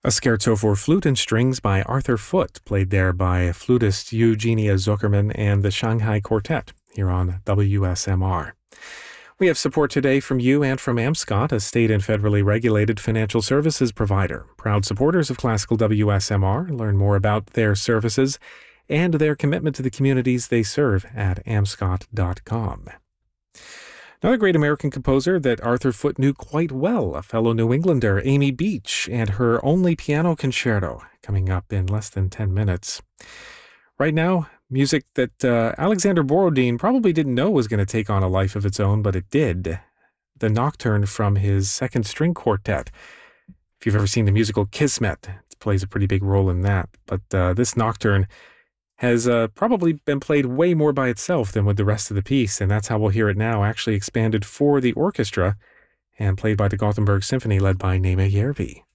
A scherzo for flute and strings by Arthur Foote, played there by flutist Eugenia Zuckerman and the Shanghai Quartet, here on WSMR. We have support today from you and from Amscot, a state and federally regulated financial services provider. Proud supporters of Classical WSMR. Learn more about their services and their commitment to the communities they serve at amscot.com. Another great American composer that Arthur Foote knew quite well, a fellow New Englander, Amy Beach, and her Only Piano Concerto, coming up in less than 10 minutes. Right now, music that Alexander Borodin probably didn't know was going to take on a life of its own, but it did. The Nocturne from his second string quartet. If you've ever seen the musical Kismet, it plays a pretty big role in that. But this Nocturne has probably been played way more by itself than with the rest of the piece, and that's how we'll hear it now, actually expanded for the orchestra and played by the Gothenburg Symphony led by Naima Järvi.